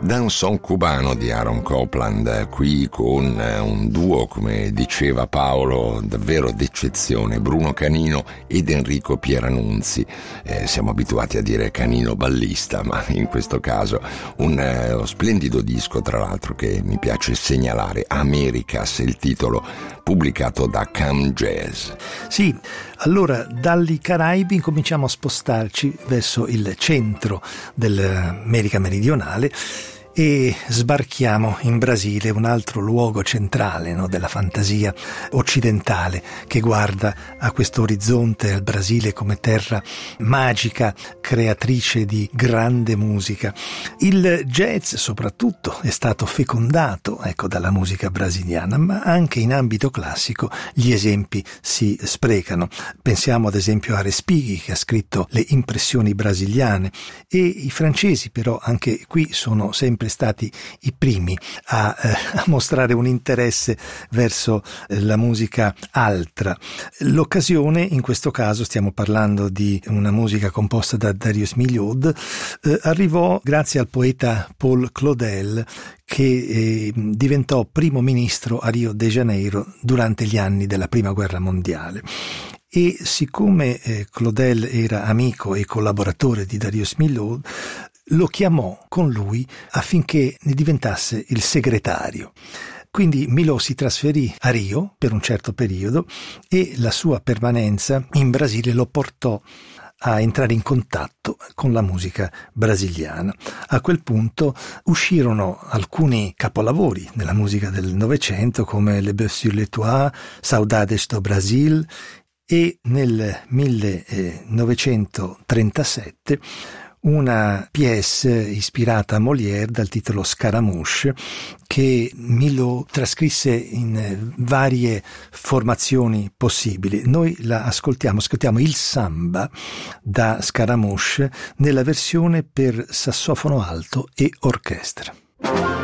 Danzón cubano di Aaron Copland, qui con un duo, come diceva Paolo, davvero d'eccezione, Bruno Canino ed Enrico Pieranunzi. Siamo abituati a dire Canino ballista, ma in questo caso un splendido disco, tra l'altro, che mi piace segnalare, Americas, il titolo, pubblicato da Cam Jazz. Sì, allora dagli Caraibi cominciamo a spostarci verso il centro dell'America meridionale e sbarchiamo in Brasile, un altro luogo centrale, no, della fantasia occidentale, che guarda a questo orizzonte, al Brasile come terra magica, creatrice di grande musica. Il jazz soprattutto è stato fecondato, ecco, dalla musica brasiliana, ma anche in ambito classico gli esempi si sprecano. Pensiamo ad esempio a Respighi, che ha scritto le impressioni brasiliane, e i francesi però anche qui sono sempre stati i primi a mostrare un interesse verso la musica altra. L'occasione, in questo caso stiamo parlando di una musica composta da Darius Milhaud, arrivò grazie al poeta Paul Claudel, che diventò primo ministro a Rio de Janeiro durante gli anni della Prima Guerra Mondiale. E siccome Claudel era amico e collaboratore di Darius Milhaud, lo chiamò con lui affinché ne diventasse il segretario. Quindi Milhaud si trasferì a Rio per un certo periodo e la sua permanenza in Brasile lo portò a entrare in contatto con la musica brasiliana. A quel punto uscirono alcuni capolavori della musica del Novecento come Le Bœuf sur les Toits, Saudades do Brasil, e nel 1937 una pièce ispirata a Molière dal titolo Scaramouche, che Milhaud trascrisse in varie formazioni possibili. Noi la ascoltiamo il samba da Scaramouche nella versione per sassofono alto e orchestra.